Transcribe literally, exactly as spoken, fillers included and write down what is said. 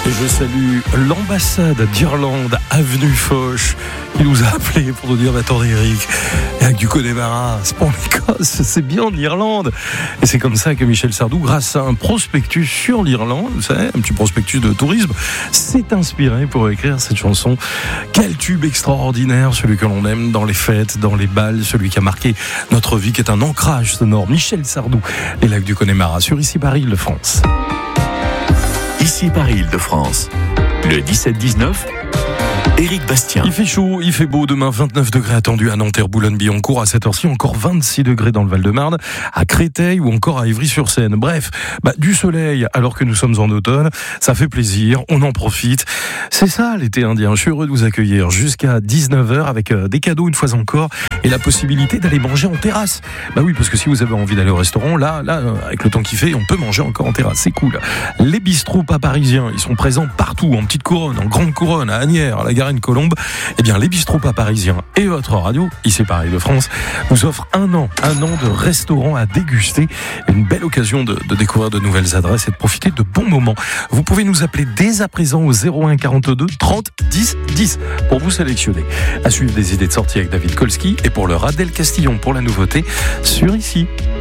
Et je salue l'ambassade d'Irlande, avenue Foch, qui nous a appelés pour nous dire « Attendez Eric, il y a que du Connemara, c'est pas en Écosse, c'est bien de l'Irlande ». Et c'est comme ça que Michel Sardou, grâce à un prospectus sur l'Irlande, vous savez, un petit prospectus de tourisme, s'est inspiré pour écrire cette chanson. Quel tube extraordinaire, celui que l'on aime dans les fêtes, dans les bals, celui qui a marqué notre vie, qui est un ancrage sonore. Michel Sardou, les lacs du Connemara, sur Ici Paris, Île-de-France. Ici Paris, Île-de-France. Le dix-sept dix-neuf, Éric Bastien. Il fait chaud, il fait beau. Demain, vingt-neuf degrés attendus à Nanterre, Boulogne-Billancourt. À cette heure-ci, encore vingt-six degrés dans le Val-de-Marne, à Créteil ou encore à Ivry-sur-Seine. Bref, bah, du soleil alors que nous sommes en automne. Ça fait plaisir, on en profite. C'est ça l'été indien. Je suis heureux de vous accueillir jusqu'à dix-neuf heures avec euh, des cadeaux une fois encore et la possibilité d'aller manger en terrasse. Bah oui, parce que si vous avez envie d'aller au restaurant, là, là, avec le temps qu'il fait, on peut manger encore en terrasse. C'est cool. Les bistrots pas parisiens, ils sont présents partout, en petite couronne, en grande couronne, à Asnières, à la Garenne-Colombe. Eh bien, les bistrots pas parisiens et votre radio, Ici Paris de France, vous offrent un an, un an de restaurant à déguster. Une belle occasion de, de découvrir de nouvelles adresses et de profiter de bons moments. Vous pouvez nous appeler dès à présent au zéro un quarante-deux trente dix dix pour vous sélectionner. À suivre des idées de sortie avec David Kolski et pour le Adèle Castillon pour la nouveauté sur Ici.